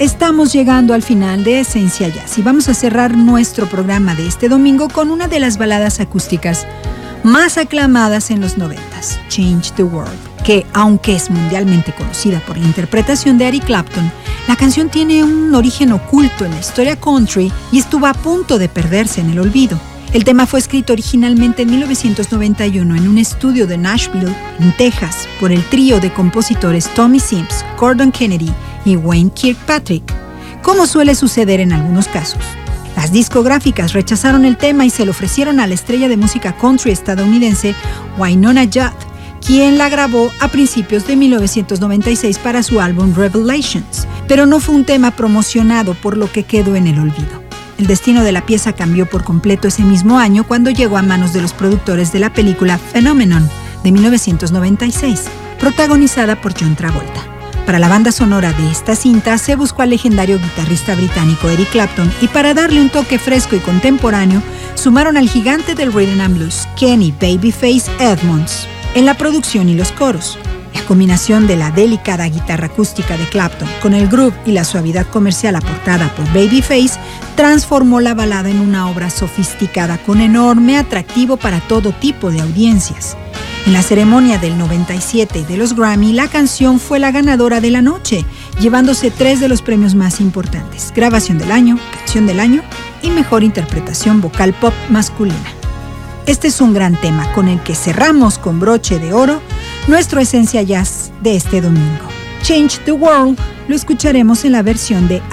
Estamos llegando al final de Esencia Jazz y vamos a cerrar nuestro programa de este domingo con una de las baladas acústicas más aclamadas en los 90s, Change the World, que aunque es mundialmente conocida por la interpretación de Eric Clapton, la canción tiene un origen oculto en la historia country y estuvo a punto de perderse en el olvido. El tema fue escrito originalmente en 1991 en un estudio de Nashville, en Texas, por el trío de compositores Tommy Sims, Gordon Kennedy y Wayne Kirkpatrick, como suele suceder en algunos casos. Las discográficas rechazaron el tema y se lo ofrecieron a la estrella de música country estadounidense Wynonna Judd, quien la grabó a principios de 1996 para su álbum Revelations, pero no fue un tema promocionado, por lo que quedó en el olvido. El destino de la pieza cambió por completo ese mismo año cuando llegó a manos de los productores de la película Phenomenon de 1996, protagonizada por John Travolta. Para la banda sonora de esta cinta se buscó al legendario guitarrista británico Eric Clapton y para darle un toque fresco y contemporáneo sumaron al gigante del rhythm and blues, Kenny Babyface Edmonds, en la producción y los coros. La combinación de la delicada guitarra acústica de Clapton con el groove y la suavidad comercial aportada por Babyface transformó la balada en una obra sofisticada con enorme atractivo para todo tipo de audiencias. En la ceremonia del 97 de los Grammy, la canción fue la ganadora de la noche, llevándose 3 de los premios más importantes: Grabación del Año, Canción del Año y Mejor Interpretación Vocal Pop Masculina. Este es un gran tema con el que cerramos con broche de oro nuestro Esencia Jazz de este domingo. Change the World lo escucharemos en la versión de